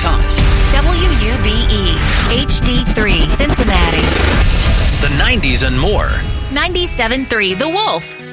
Thomas. WUBE HD3 Cincinnati. The 90s and more. 97.3 The Wolf.